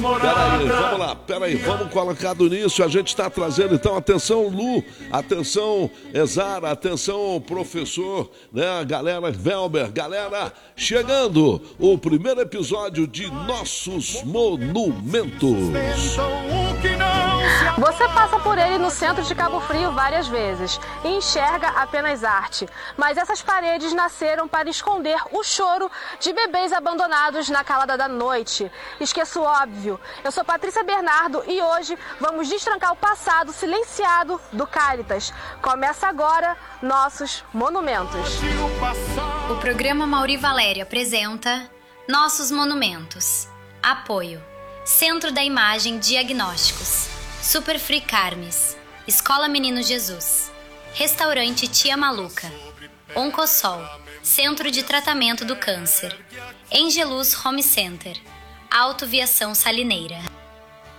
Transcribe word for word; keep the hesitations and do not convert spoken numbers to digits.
Peraí, vamos lá, peraí, vamos colocar do início. A gente está trazendo então, atenção Lu, atenção Exara, atenção professor, né, galera Velber, galera, chegando o primeiro episódio de Nossos Monumentos. Você passa por ele no centro de Cabo Frio várias vezes e enxerga apenas arte. Mas essas paredes nasceram para esconder o choro de bebês abandonados na calada da noite. Esqueço o óbvio. Eu sou Patrícia Bernardo e hoje vamos destrancar o passado silenciado do Cáritas. Começa agora Nossos Monumentos. O programa Mauri Valério apresenta Nossos Monumentos. Apoio: Centro da Imagem Diagnósticos, Super Free Carmes, Escola Menino Jesus, Restaurante Tia Maluca, Oncosol, Centro de Tratamento do Câncer, Angelus Home Center, Autoviação Salineira.